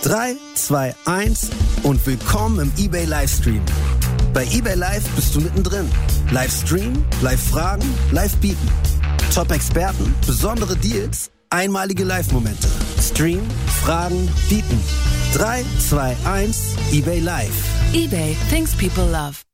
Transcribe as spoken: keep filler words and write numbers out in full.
drei, zwei, eins und willkommen im eBay Livestream. Bei eBay Live bist du mittendrin. Live streamen, live fragen, live bieten. Top-Experten, besondere Deals, einmalige Live-Momente. Stream, fragen, bieten. drei, zwei, eins, eBay Live. eBay, things people love.